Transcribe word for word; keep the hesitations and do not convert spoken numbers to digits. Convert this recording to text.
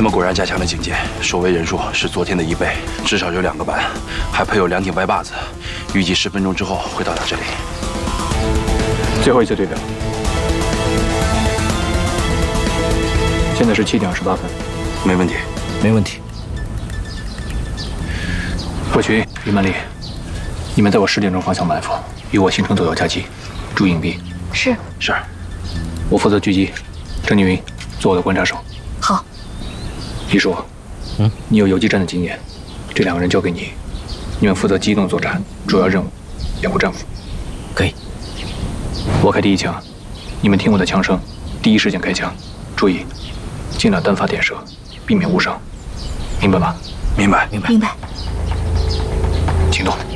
他们果然加强了警戒，守卫人数是昨天的一倍，至少有两个班，还配有两挺歪把子。预计十分钟之后会到达这里。 最后一次对表，现在是七点二十八分。 没问题， 没问题。 霍群、于曼丽，你们在我十点钟方向埋伏，与我形成左右夹击，注意隐蔽。 是是。 我负责狙击，郑宁云做我的观察手。 好。 李叔， 嗯， 你有游击战的经验，这两个人交给你，你们负责机动作战，主要任务掩护战俘。 可以。 我开第一枪，你们听我的枪声，第一时间开枪，注意，尽量单发点射，避免误伤，明白吗？ 明白， 明白。 明白。 行动。